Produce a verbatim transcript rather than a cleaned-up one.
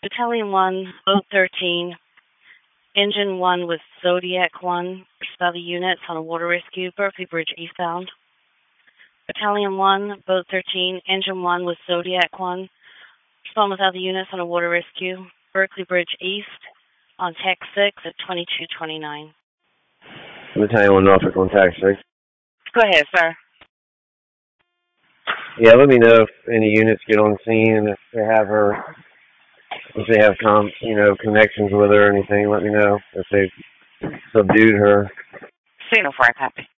Battalion one, Boat thirteen, Engine one with Zodiac one, other units on a water rescue, Berkeley Bridge eastbound. Battalion one, Boat thirteen, Engine one with Zodiac one, respond with other units on a water rescue, Berkeley Bridge east, on Tech six at twenty-two twenty-nine. Battalion one, Norfolk on Tech six. Go ahead, sir. Yeah, let me know if any units get on scene and if they have her, if they have com, you know, connections with her or anything. Let me know if they've subdued her. Signal for a copy.